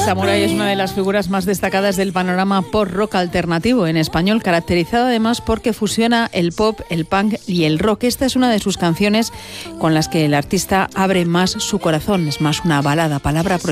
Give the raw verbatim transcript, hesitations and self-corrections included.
Samurai es una de las figuras más destacadas del panorama pop-rock alternativo en español, caracterizado además porque fusiona el pop, el punk y el rock. Esta es una de sus canciones con las que el artista abre más su corazón, es más una balada, palabra prohibida.